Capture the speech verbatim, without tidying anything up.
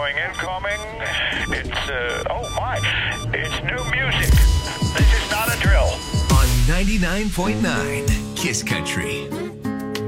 Incoming, incoming. It's, uh, oh my, it's new music. This is not a drill. On ninety-nine point nine Kiss Country.